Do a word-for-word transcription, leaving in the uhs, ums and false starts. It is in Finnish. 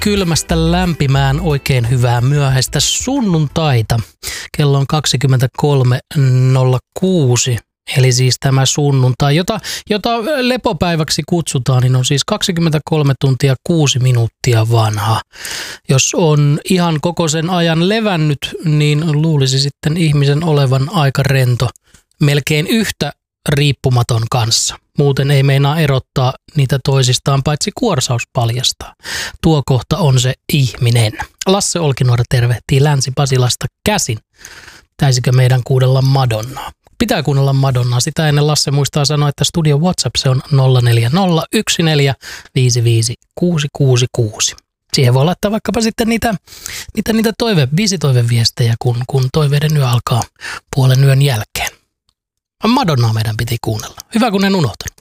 kylmästä lämpimään oikein hyvää myöhäistä sunnuntaita. Kello on kaksikymmentäkolme nolla kuusi, eli siis tämä sunnuntai, jota, jota lepopäiväksi kutsutaan, niin on siis kaksikymmentäkolme tuntia kuusi minuuttia vanha. Jos on ihan koko sen ajan levännyt, niin luulisi sitten ihmisen olevan aika rento, melkein yhtä riippumaton kanssa. Muuten ei meinaa erottaa niitä toisistaan, paitsi kuorsaus paljastaa. Tuo kohta on se ihminen. Lasse Olkinuora tervehtii Länsi-Pasilasta käsin. Täisikö meidän kuunnella Madonnaa? Pitää kuunnella Madonnaa. Sitä ennen Lasse muistaa sanoa, että studio WhatsApp se on nolla neljä nolla yksi neljä viisi viisi kuusi kuusi kuusi. Siihen voi laittaa vaikkapa sitten niitä, niitä, niitä toive, biisitoiveviestejä, kun, kun toiveiden yö alkaa puolen yön jälkeen. Madonnaa meidän piti kuunnella. Hyvä, kun en unohtanut.